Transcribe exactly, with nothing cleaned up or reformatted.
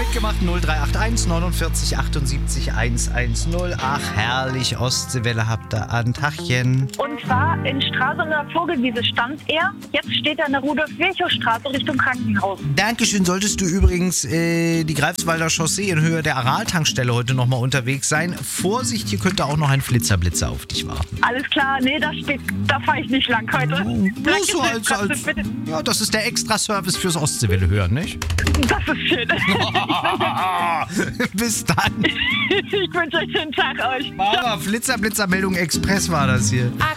mitgemacht. null drei acht eins neunundvierzig achtundsiebzig hundertzehn. Ach, herrlich, Ostseewelle habt ihr an. Tachchen. Und zwar in Stralsunder Vogelwiese stand er. Jetzt steht er in der Rudolf-Virchow-Straße Richtung Krankenhaus. Dankeschön. Solltest du übrigens äh, die Greifswalder Chaussee in Höhe der Aral-Tankstelle heute nochmal unterwegs sein. Vorsicht, hier könnte auch noch ein Flitzer-Blitzer auf dich warten. Alles klar, nee, da steht, da fahre ich nicht lang heute. Oh, bloß so als, als, ja, das ist der Extra-Service fürs Ostseewelle hören, nicht? Das ist schön. Bis dann. Ich wünsche euch einen schönen Tag euch. Aber Flitzer-Blitzer-Meldung Express war das hier.